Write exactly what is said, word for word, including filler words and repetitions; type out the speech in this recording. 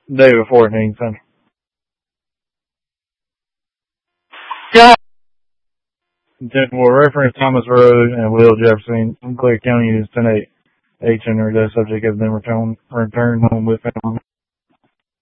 David fourteen, son. Yeah. Will reference Thomas Road and Will Jefferson in Clay County is ten eight. H and or the subject has been returned returned home with family.